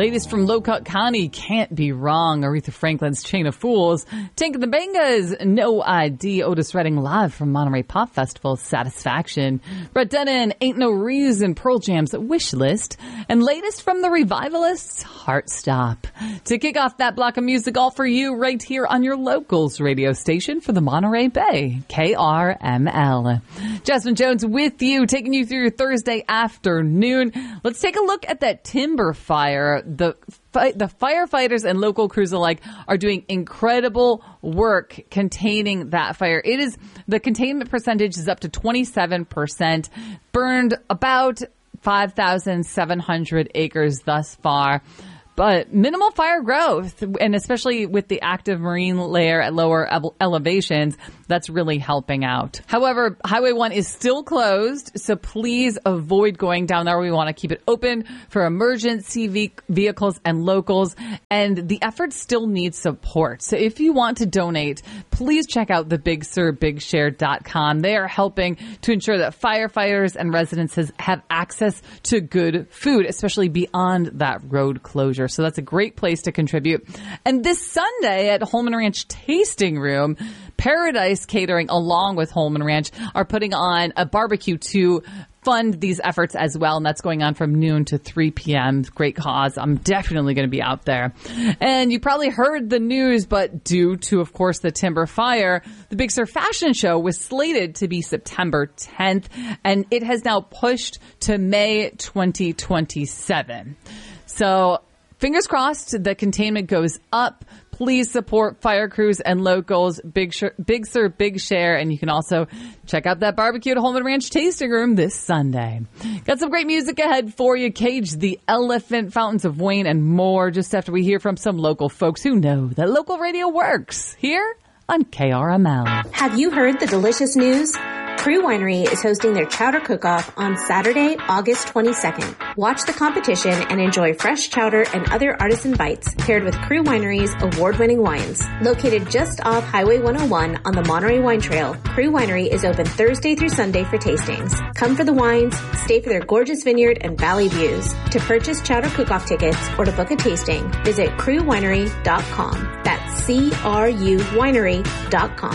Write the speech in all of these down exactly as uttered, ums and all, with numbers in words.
Latest from Locust County, Can't Be Wrong. Aretha Franklin's Chain of Fools. Tank of the Bangas, No I D. Otis Redding live from Monterey Pop Festival, Satisfaction. Brett Dennen, Ain't No Reason, Pearl Jam's Wish List. And latest from the Revivalists, Heart Stop. To kick off that block of music, all for you right here on your locals radio station for the Monterey Bay, K R M L. Jasmine Jones with you, taking you through your Thursday afternoon. Let's take a look at that timber fire. The The firefighters and local crews alike are doing incredible work containing that fire. It is, the containment percentage is up to twenty-seven percent, burned about five thousand seven hundred acres thus far. But minimal fire growth, and especially with the active marine layer at lower ele- elevations, that's really helping out. However, Highway one is still closed, so please avoid going down there. We want to keep it open for emergency ve- vehicles and locals, and the effort still needs support. So if you want to donate, please check out the big sur big share dot com. They are helping to ensure that firefighters and residents has, have access to good food, especially beyond that road closure. So that's a great place to contribute. And this Sunday at Holman Ranch Tasting Room, Paradise Catering along with Holman Ranch are putting on a barbecue to fund these efforts as well. And that's going on from noon to three p.m. Great cause. I'm definitely going to be out there. And you probably heard the news, but due to, of course, the timber fire, the Big Sur Fashion Show was slated to be September tenth, and it has now pushed to May twenty twenty-seven. So fingers crossed the containment goes up. Please support fire crews and locals, Big Sur, Big Sur, Big Share, and you can also check out that barbecue at Holman Ranch Tasting Room this Sunday. Got some great music ahead for you. Cage the Elephant, Fountains of Wayne, and more just after we hear from some local folks who know that local radio works here on K R M L. Have you heard the delicious news? Crew Winery is hosting their chowder cook-off on Saturday, August twenty-second. Watch the competition and enjoy fresh chowder and other artisan bites paired with Crew Winery's award-winning wines. Located just off Highway one oh one on the Monterey Wine Trail, Crew Winery is open Thursday through Sunday for tastings. Come for the wines, stay for their gorgeous vineyard and valley views. To purchase chowder cook-off tickets or to book a tasting, visit crew winery dot com. That's C R U winery dot com.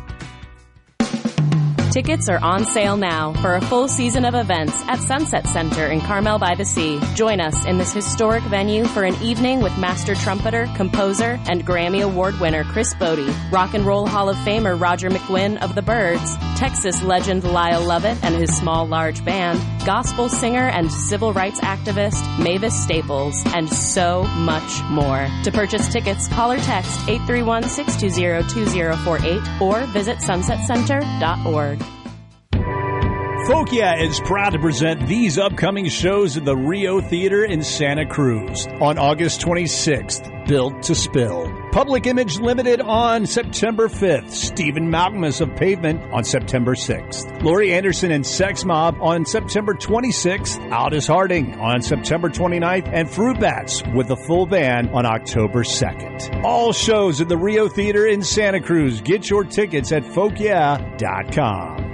Tickets are on sale now for a full season of events at Sunset Center in Carmel by the Sea. Join us in this historic venue for an evening with master trumpeter, composer, and Grammy Award winner Chris Bodie, Rock and Roll Hall of Famer Roger McGuinn of the Byrds, Texas legend Lyle Lovett and his Small Large Band, gospel singer and civil rights activist Mavis Staples, and so much more. To purchase tickets, call or text eight three one, six two zero, two zero four eight or visit sunset center dot org. Folk Yeah is proud to present these upcoming shows at the Rio Theater in Santa Cruz. On August twenty-sixth, Built to Spill. Public Image Limited on September fifth. Stephen Malcolmus of Pavement on September sixth. Laurie Anderson and Sex Mob on September twenty-sixth. Aldous Harding on September twenty-ninth. And Fruit Bats with the full band on October second. All shows at the Rio Theater in Santa Cruz. Get your tickets at folk yeah dot com.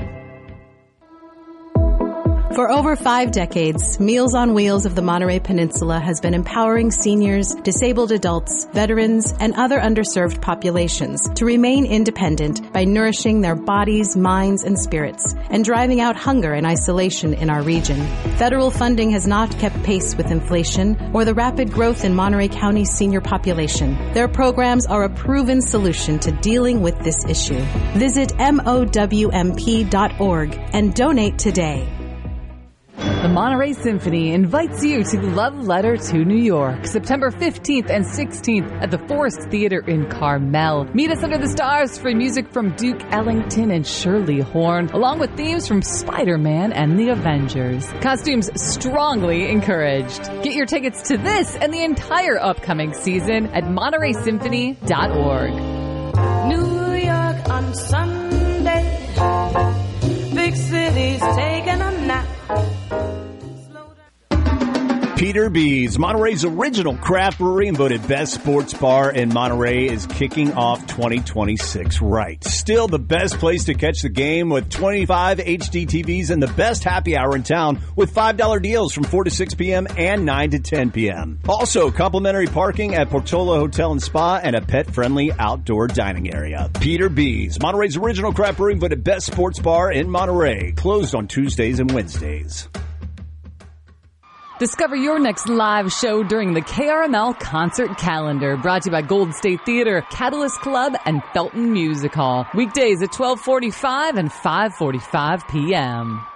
For over five decades, Meals on Wheels of the Monterey Peninsula has been empowering seniors, disabled adults, veterans, and other underserved populations to remain independent by nourishing their bodies, minds, and spirits, and driving out hunger and isolation in our region. Federal funding has not kept pace with inflation or the rapid growth in Monterey County's senior population. Their programs are a proven solution to dealing with this issue. Visit M O W M P dot org and donate today. The Monterey Symphony invites you to Love Letter to New York, September fifteenth and sixteenth at the Forest Theater in Carmel. Meet us under the stars for music from Duke Ellington and Shirley Horn, along with themes from Spider-Man and the Avengers. Costumes strongly encouraged. Get your tickets to this and the entire upcoming season at Monterey Symphony dot org. New York on Sunday, big cities taking a nap. Peter B's, Monterey's original craft brewery and voted best sports bar in Monterey, is kicking off twenty twenty-six right. Still the best place to catch the game with twenty-five H D T Vs and the best happy hour in town with five dollar deals from four to six p.m. and nine to ten p.m. Also, complimentary parking at Portola Hotel and Spa and a pet-friendly outdoor dining area. Peter B's, Monterey's original craft brewery and voted best sports bar in Monterey. Closed on Tuesdays and Wednesdays. Discover your next live show during the K R M L Concert Calendar, brought to you by Gold State Theater, Catalyst Club, and Felton Music Hall. Weekdays at twelve forty-five and five forty-five p.m.